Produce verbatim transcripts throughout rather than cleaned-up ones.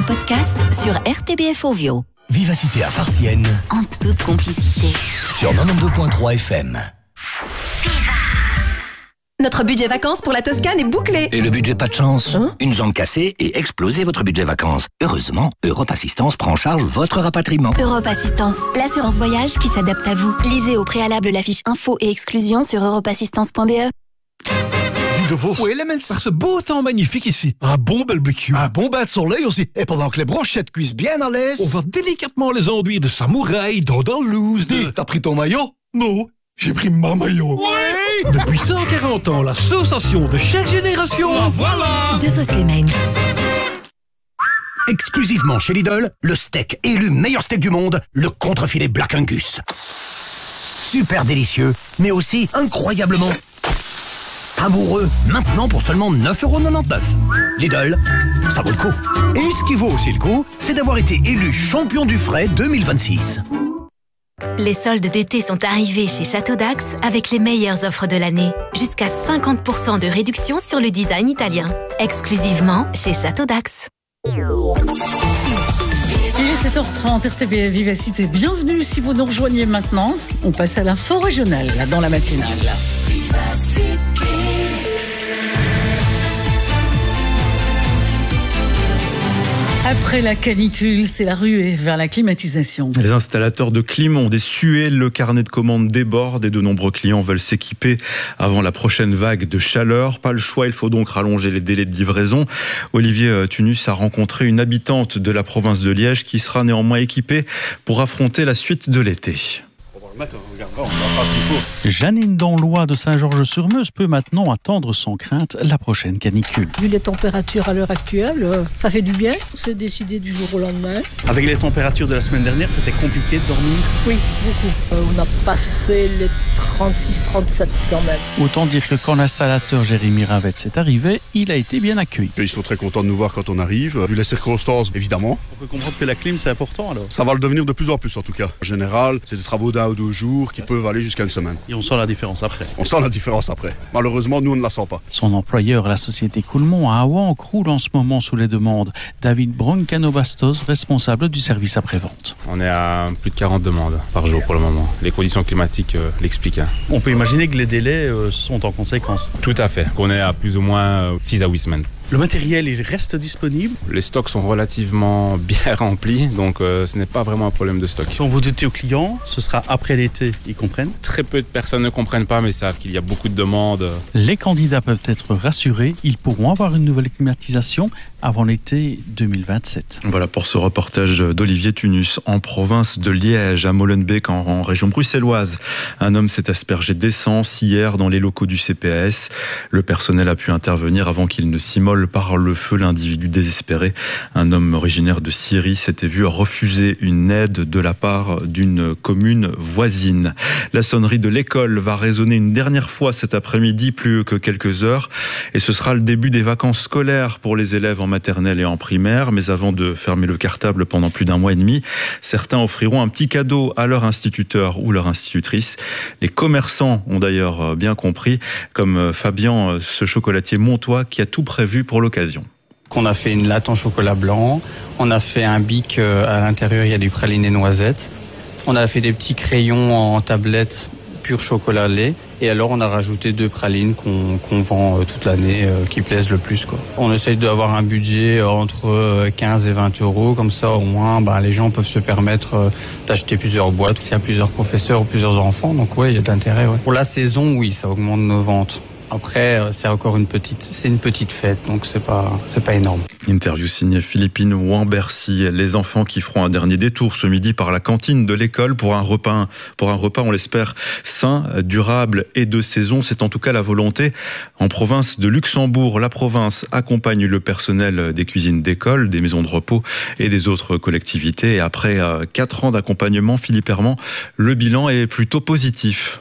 podcast sur R T B F Ovio. Vivacité à Farciennes. En toute complicité. Sur quatre-vingt-douze virgule trois F M. Notre budget vacances pour la Toscane est bouclé. Et le budget pas de chance hein? Une jambe cassée et explosez votre budget vacances. Heureusement, Europe Assistance prend en charge votre rapatriement. Europe Assistance, l'assurance voyage qui s'adapte à vous. Lisez au préalable la fiche info et exclusion sur europe assistance point b e. De vos fouets, les mens. Par ce beau temps magnifique ici. Un bon barbecue. Un bon bain de soleil aussi. Et pendant que les brochettes cuisent bien à l'aise. On va délicatement les enduire de samouraï, d'andalouse, de... Dis, t'as pris ton maillot? Non, j'ai pris ma maillot. Ouais. Depuis cent quarante ans, l'association de chaque génération. Ah, voilà. De vos Slemens. Exclusivement chez Lidl, le steak élu meilleur steak du monde, le contrefilet Black Angus. Super délicieux, mais aussi incroyablement savoureux. Maintenant pour seulement neuf euros quatre-vingt-dix-neuf. Lidl, ça vaut le coup. Et ce qui vaut aussi le coup, c'est d'avoir été élu champion du frais deux mille vingt-six. Les soldes d'été sont arrivés chez Château d'Ax avec les meilleures offres de l'année. Jusqu'à cinquante pour cent de réduction sur le design italien. Exclusivement chez Château d'Ax. Il est sept heures trente, R T B Vivacité. Bienvenue si vous nous rejoignez maintenant. On passe à l'info régionale, là, dans la matinale. Vivacité. Après la canicule, c'est la ruée vers la climatisation. Les installateurs de clim ont des suées, le carnet de commandes déborde et de nombreux clients veulent s'équiper avant la prochaine vague de chaleur. Pas le choix, il faut donc rallonger les délais de livraison. Olivier Tunus a rencontré une habitante de la province de Liège qui sera néanmoins équipée pour affronter la suite de l'été. Janine Danlois de Saint-Georges-sur-Meuse peut maintenant attendre sans crainte la prochaine canicule. Vu les températures à l'heure actuelle, ça fait du bien. C'est décidé du jour au lendemain. Avec les températures de la semaine dernière, c'était compliqué de dormir? Oui, beaucoup. Euh, on a passé les trente-six trente-sept quand même. Autant dire que quand l'installateur Jérémy Ravette est arrivé, il a été bien accueilli. Ils sont très contents de nous voir quand on arrive. Vu les circonstances, évidemment. On peut comprendre que la clim, c'est important alors? Ça va le devenir de plus en plus en tout cas. En général, c'est des travaux d'un ou deux jours qui peuvent aller jusqu'à une semaine. Et on sent la différence après? On sent la différence après. Malheureusement, nous, on ne la sent pas. Son employeur, la société Coulmont à Aouan, croule en ce moment sous les demandes. David Broncano-Bastos, responsable du service après-vente. On est à plus de quarante demandes par jour pour le moment. Les conditions climatiques euh, l'expliquent. Hein. On peut imaginer que les délais euh, sont en conséquence. Tout à fait. Qu'on est à plus ou moins six à huit semaines. Le matériel, il reste disponible? Les stocks sont relativement bien remplis, donc euh, ce n'est pas vraiment un problème de stock. Quand vous dites aux clients, ce sera après l'été, ils comprennent? Très peu de personnes ne comprennent pas, mais savent qu'il y a beaucoup de demandes. Les candidats peuvent être rassurés, ils pourront avoir une nouvelle climatisation avant l'été deux mille vingt-sept. Voilà pour ce reportage d'Olivier Tunus en province de Liège, à Molenbeek, en, en région bruxelloise. Un homme s'est aspergé d'essence hier dans les locaux du C P A S. Le personnel a pu intervenir avant qu'il ne s'immole par le feu. L'individu désespéré, un homme originaire de Syrie, s'était vu refuser une aide de la part d'une commune voisine. La sonnerie de l'école va résonner une dernière fois cet après-midi, plus que quelques heures, et ce sera le début des vacances scolaires pour les élèves en maternelle et en primaire. Mais avant de fermer le cartable pendant plus d'un mois et demi, certains offriront un petit cadeau à leur instituteur ou leur institutrice. Les commerçants ont d'ailleurs bien compris, comme Fabien, ce chocolatier montois qui a tout prévu pour l'occasion. On a fait une latte en chocolat blanc, on a fait un bic, à l'intérieur il y a du praliné noisette, on a fait des petits crayons en tablette pur chocolat lait, et alors on a rajouté deux pralines qu'on, qu'on vend toute l'année, euh, qui plaisent le plus, quoi. On essaye d'avoir un budget entre quinze et vingt euros, comme ça au moins bah, les gens peuvent se permettre euh, d'acheter plusieurs boîtes. S'il y a plusieurs professeurs ou plusieurs enfants, donc ouais, il y a de l'intérêt. Ouais. Pour la saison, oui, ça augmente nos ventes. Après, c'est encore une petite, c'est une petite fête, donc c'est pas, c'est pas énorme. Interview signée Philippine Wambercy. Les enfants qui feront un dernier détour ce midi par la cantine de l'école pour un repas, pour un repas, on l'espère, sain, durable et de saison. C'est en tout cas la volonté. En province de Luxembourg, la province accompagne le personnel des cuisines d'école, des maisons de repos et des autres collectivités. Et après quatre ans d'accompagnement, Philippe Herman, le bilan est plutôt positif.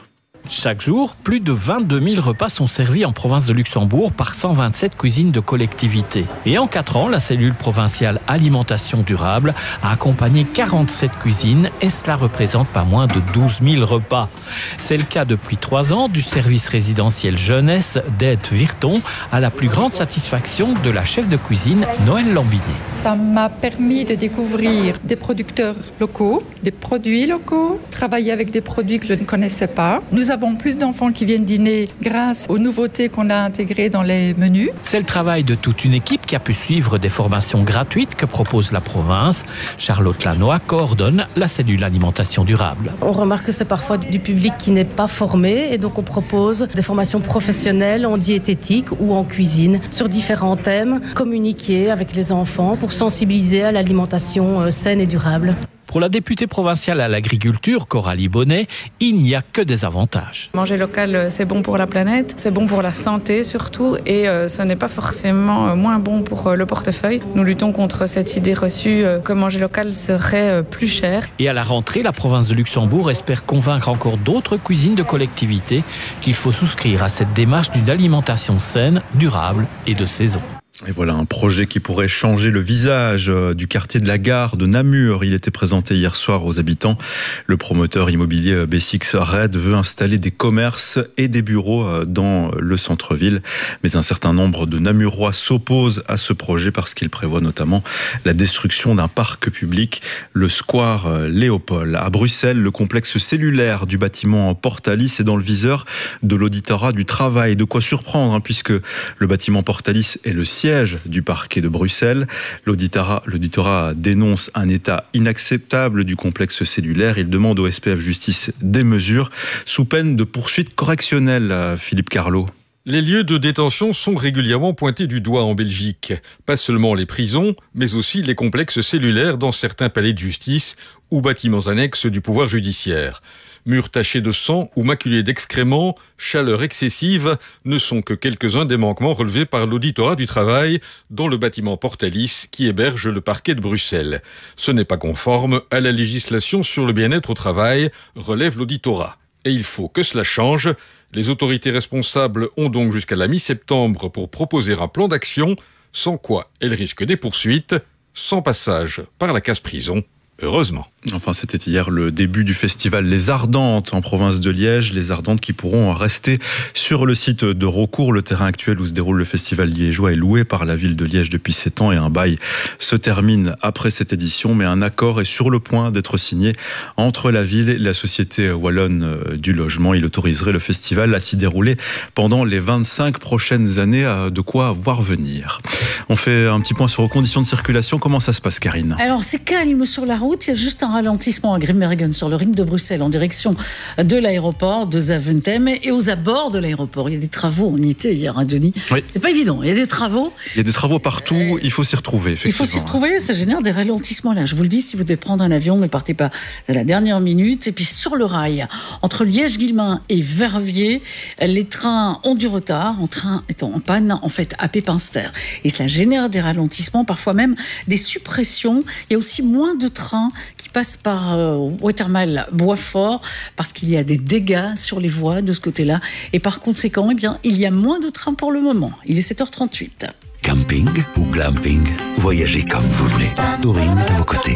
Chaque jour, plus de vingt-deux mille repas sont servis en province de Luxembourg par cent vingt-sept cuisines de collectivités. Et en quatre ans, la cellule provinciale alimentation durable a accompagné quarante-sept cuisines et cela représente pas moins de douze mille repas. C'est le cas depuis trois ans du service résidentiel jeunesse d'Aide Virton, à la plus grande satisfaction de la chef de cuisine Noël Lambinet. Ça m'a permis de découvrir des producteurs locaux, des produits locaux, travailler avec des produits que je ne connaissais pas. Nous avons plus d'enfants qui viennent dîner grâce aux nouveautés qu'on a intégrées dans les menus. C'est le travail de toute une équipe qui a pu suivre des formations gratuites que propose la province. Charlotte Lannoy coordonne la cellule alimentation durable. On remarque que c'est parfois du public qui n'est pas formé et donc on propose des formations professionnelles en diététique ou en cuisine sur différents thèmes, communiquer avec les enfants pour sensibiliser à l'alimentation saine et durable. Pour la députée provinciale à l'agriculture, Coralie Bonnet, il n'y a que des avantages. Manger local, c'est bon pour la planète, c'est bon pour la santé surtout, et euh, ce n'est pas forcément moins bon pour euh, le portefeuille. Nous luttons contre cette idée reçue euh, que manger local serait euh, plus cher. Et à la rentrée, la province de Luxembourg espère convaincre encore d'autres cuisines de collectivités qu'il faut souscrire à cette démarche d'une alimentation saine, durable et de saison. Et voilà un projet qui pourrait changer le visage du quartier de la Gare de Namur. Il était présenté hier soir aux habitants. Le promoteur immobilier B six Red veut installer des commerces et des bureaux dans le centre-ville. Mais un certain nombre de Namurois s'opposent à ce projet parce qu'il prévoit notamment la destruction d'un parc public, le square Léopold. À Bruxelles, le complexe cellulaire du bâtiment Portalis est dans le viseur de l'auditorat du travail. De quoi surprendre, hein, puisque le bâtiment Portalis est le siège du parquet de Bruxelles. L'auditorat, l'auditorat dénonce un état inacceptable du complexe cellulaire. Il demande au S P F Justice des mesures sous peine de poursuites correctionnelles. Philippe Carlot. Les lieux de détention sont régulièrement pointés du doigt en Belgique. Pas seulement les prisons, mais aussi les complexes cellulaires dans certains palais de justice ou bâtiments annexes du pouvoir judiciaire. Murs tachés de sang ou maculés d'excréments, chaleur excessive ne sont que quelques-uns des manquements relevés par l'auditorat du travail dans le bâtiment Portalis qui héberge le parquet de Bruxelles. Ce n'est pas conforme à la législation sur le bien-être au travail, relève l'auditorat. Et il faut que cela change. Les autorités responsables ont donc jusqu'à la mi-septembre pour proposer un plan d'action, sans quoi elles risquent des poursuites, sans passage par la case prison. Heureusement. Enfin, c'était hier le début du festival Les Ardentes en province de Liège. Les Ardentes qui pourront rester sur le site de Raucourt. Le terrain actuel où se déroule le festival liégeois est loué par la ville de Liège depuis sept ans et un bail se termine après cette édition. Mais un accord est sur le point d'être signé entre la ville et la société wallonne du logement. Il autoriserait le festival à s'y dérouler pendant les vingt-cinq prochaines années. De quoi voir venir. On fait un petit point sur les conditions de circulation. Comment ça se passe, Karine ? Alors, c'est calme sur la route. Il y a juste un ralentissement à Grimbergen sur le ring de Bruxelles en direction de l'aéroport de Zaventem et aux abords de l'aéroport. Il y a des travaux, on y était hier, hein, Denis. Oui. C'est pas évident. Il y a des travaux. Il y a des travaux partout. Euh, il faut s'y retrouver, effectivement. Il faut s'y retrouver. Ça génère des ralentissements là. Je vous le dis, si vous devez prendre un avion, ne partez pas à la dernière minute. Et puis sur le rail, entre Liège-Guillemins et Verviers, les trains ont du retard. Un train étant en panne, en fait, à Pépinster. Et ça génère des ralentissements, parfois même des suppressions. Il y a aussi moins de trains qui passent par euh, Watermal-Boisfort parce qu'il y a des dégâts sur les voies de ce côté-là. Et par conséquent, eh bien, il y a moins de trains pour le moment. Il est sept heures trente-huit. Camping ou glamping, voyagez comme vous voulez. Touring est à vos côtés.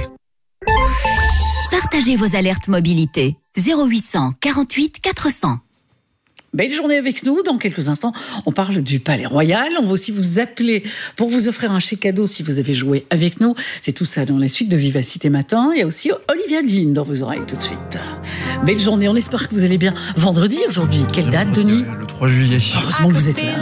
Partagez vos alertes mobilité. zéro huit cent quarante-huit quatre cents. Belle journée avec nous. Dans quelques instants, on parle du Palais Royal. On va aussi vous appeler pour vous offrir un chèque cadeau si vous avez joué avec nous. C'est tout ça dans la suite de Vivacité Matin. Il y a aussi Olivia Dean dans vos oreilles tout de suite. Belle journée. On espère que vous allez bien. Vendredi aujourd'hui. Quelle date, Denis ? Le trois juillet. Heureusement que vous êtes là.